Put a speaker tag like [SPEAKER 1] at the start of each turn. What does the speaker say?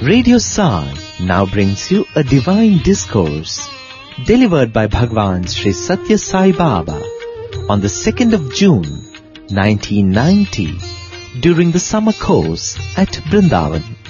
[SPEAKER 1] Radio Sai now brings you a divine discourse delivered by Bhagwan Sri Satya Sai Baba on the 2nd of June 1990 during the summer course at Vrindavan.